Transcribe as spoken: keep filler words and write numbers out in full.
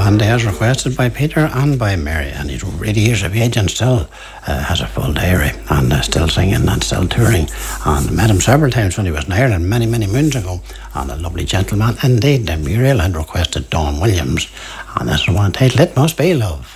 and as requested by Peter and by Mary, and he really is a page and still uh, has a full diary and uh, still singing and still touring. And met him several times when he was in Ireland many, many moons ago, and a lovely gentleman indeed. And Muriel had requested Dawn Williams, and this is one title, It Must Be Love.